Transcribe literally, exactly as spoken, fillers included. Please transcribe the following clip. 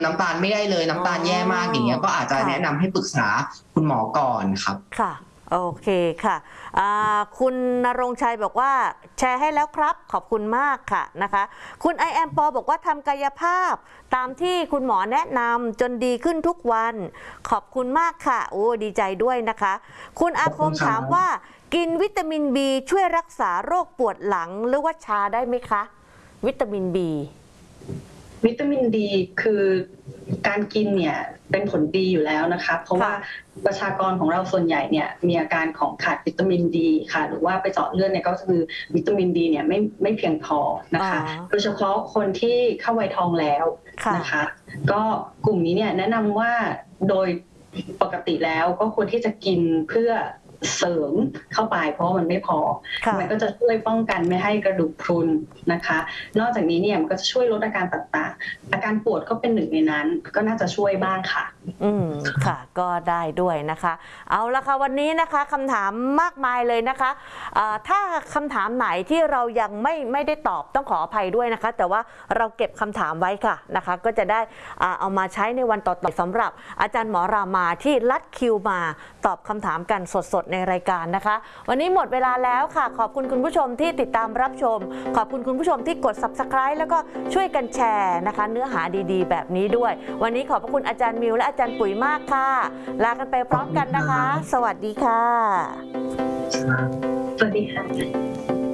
น้ำตาลไม่ได้เลยน้ำตาลแย่มากอย่างเงี้ยก็อาจจะแนะนำให้ปรึกษาคุณหมอก่อนครับค่ะโอเคค่ะคุณณรงค์ชัยบอกว่าแชร์ให้แล้วครับขอบคุณมากค่ะนะคะคุณไอแอมปอบอกว่าทำกายภาพตามที่คุณหมอแนะนำจนดีขึ้นทุกวันขอบคุณมากค่ะโอ้ดีใจด้วยนะคะคุณอาคมถามว่ากินวิตามินบีช่วยรักษาโรคปวดหลังหรือว่าชาได้ไหมคะวิตามินบีวิตามินดีคือการกินเนี่ยเป็นผลดีอยู่แล้วนะคะเพราะว่าประชากรของเราส่วนใหญ่เนี่ยมีอาการของขาดวิตามินดีค่ะหรือว่าไปเจาะเลือดเนี่ยก็คือวิตามินดีเนี่ยไม่ไม่เพียงพอนะคะโดยเฉพาะคนที่เข้าวัยทองแล้วนะคะก็กลุ่มนี้เนี่ยแนะนำว่าโดยปกติแล้วก็ควรที่จะกินเพื่อเสริมเข้าไปเพราะว่ามันไม่พอมันก็จะช่วยป้องกันไม่ให้กระดูกพรุนนะคะนอกจากนี้เนี่ยมันก็จะช่วยลดอาการต่างๆอาการปวดก็เป็นหนึ่งในนั้นก็น่าจะช่วยบ้างค่ะอืมค่ะก็ได้ด้วยนะคะเอาละค่ะวันนี้นะคะคำถามมากมายเลยนะคะถ้าคำถามไหนที่เรายังไม่ไม่ได้ตอบต้องขออภัยด้วยนะคะแต่ว่าเราเก็บคำถามไว้ค่ะนะคะก็จะได้เอามาใช้ในวันต่อๆสำหรับอาจารย์หมอรามาที่ลัดคิวมาตอบคำถามกันสดๆในรายการนะคะวันนี้หมดเวลาแล้วค่ะขอบคุณคุณผู้ชมที่ติดตามรับชมขอบคุณคุณผู้ชมที่กด ซับสไครบ์ แล้วก็ช่วยกันแชร์นะคะเนื้อหาดีๆแบบนี้ด้วยวันนี้ขอบพระคุณอาจารย์มิวและอาจารย์ปุ๋ยมากค่ะลากันไปพร้อมกันนะคะสวัสดีค่ะสวัสดีค่ะ